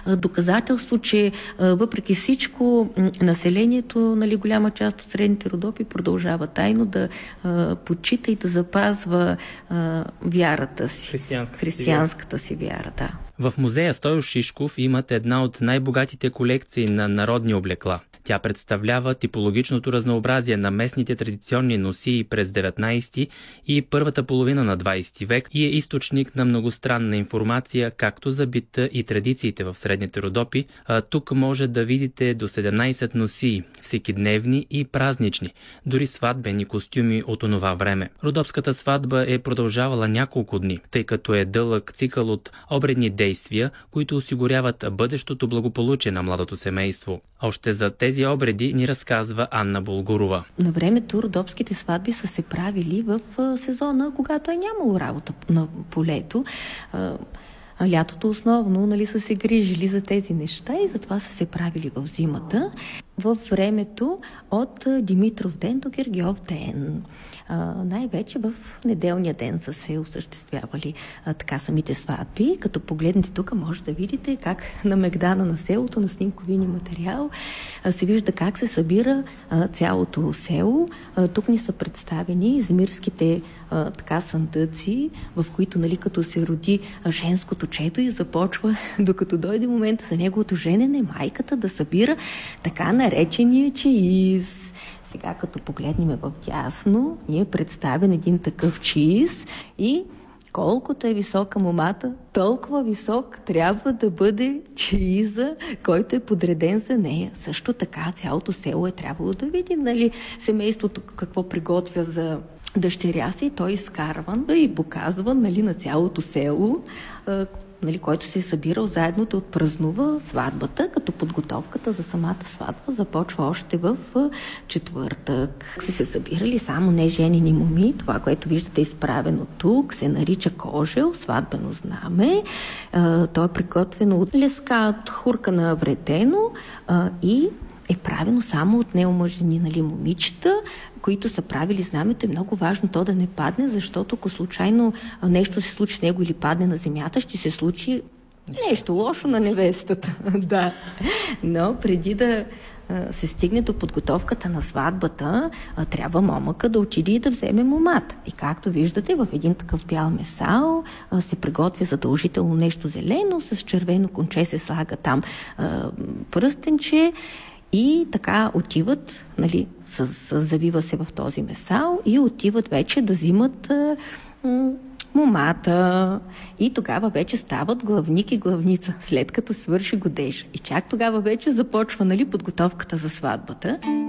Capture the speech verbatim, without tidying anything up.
доказателство, че въпреки всичко населението, нали, голяма част от Средните Родопи продължава тайно да почита и да запазва вярата си. Християнската, Християнската си вяра, да. В музея Стойо Шишков имат една от най-богатите колекции на народни облекла. Тя представлява типологичното разнообразие на местните традиционни носии през деветнайсети и първата половина на двайсети век и е източник на многостранна информация както за бита и традициите в Средните Родопи. А тук може да видите до седемнайсет носии, всекидневни и празнични, дори сватбени костюми от онова време. Родопската сватба е продължавала няколко дни, тъй като е дълъг цикъл от обредни действия, които осигуряват бъдещото благополучие на младото семейство. Още за тези обреди ни разказва Анна Булгурова. На времето родопските сватби са се правили в сезона, когато е нямало работа на полето. Лятото основно, нали, са се грижили за тези неща и затова са се правили в зимата. В времето от Димитров ден до Гергьов ден. А, най-вече в неделния ден са се осъществявали а, така самите сватби. Като погледнете тук, може да видите как на Мегдана на селото, на снимковия ни материал, а, се вижда как се събира а, цялото село. А, тук ни са представени измирските а, така сандъци, в които, нали, като се роди а, женското чето и започва, докато дойде момента за неговото женене, майката да събира така наречения чеиз. Сега, като погледнем в дясно, ни е представен един такъв чиз и колкото е висока момата, толкова висок трябва да бъде чииза, който е подреден за нея. Също така цялото село е трябвало да види, нали, семейството какво приготвя за дъщеря си. Той изкарван и показва, нали, на цялото село, нали, който се е събирал заедно да отпразнува сватбата, като подготовката за самата сватба започва още в четвъртък. Се се събирали само не женени моми. Това, което виждате изправено тук, се нарича кожел, сватбено знаме. То е приготвено от леска, от хурка на вретено и е правено само от неомъжени, нали, момичета, които са правили знамето. Е много важно то да не падне, защото ако случайно нещо се случи с него или падне на земята, ще се случи нещо лошо на невестата. Да. Но преди да се стигне до подготовката на сватбата, трябва момъка да отиде и да вземе момата. И както виждате, в един такъв бял месал се приготвя задължително нещо зелено, с червено конче се слага там пръстенче. И така отиват, нали, с, с, завива се в този месал и отиват вече да взимат а, м, момата. И тогава вече стават главник и главница, след като свърши годеж. И чак тогава вече започва, нали, подготовката за сватбата.